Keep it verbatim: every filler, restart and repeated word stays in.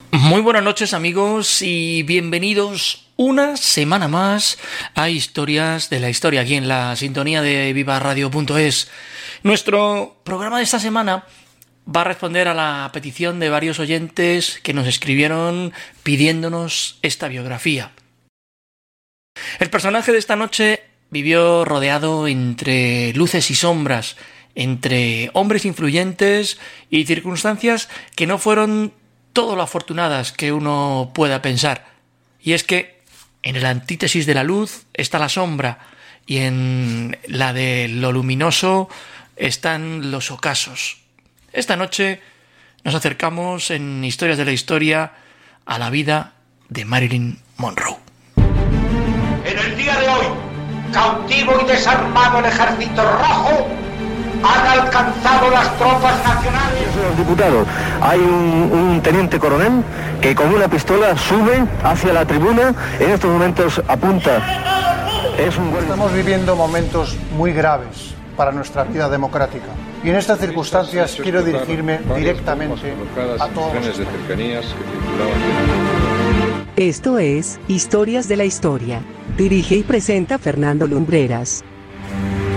Muy buenas noches, amigos, y bienvenidos una semana más a Historias de la Historia, aquí en la sintonía de viva radio punto es. Nuestro programa de esta semana va a responder a la petición de varios oyentes que nos escribieron pidiéndonos esta biografía. El personaje de esta noche vivió rodeado entre luces y sombras, entre hombres influyentes y circunstancias que no fueron todo lo afortunadas que uno pueda pensar. Y es que en el antítesis de la luz está la sombra y en la de lo luminoso están los ocasos. Esta noche nos acercamos en Historias de la Historia a la vida de Marilyn Monroe. En el día de hoy, cautivo y desarmado el ejército rojo, han alcanzado las tropas nacionales. Los diputados, hay un, un teniente coronel que con una pistola sube hacia la tribuna, en estos momentos apunta. Es un buen... Estamos viviendo momentos muy graves para nuestra vida democrática y en estas circunstancias quiero dirigirme directamente a todos los españoles. Esto es Historias de la Historia. Dirige y presenta Fernando Lumbreras.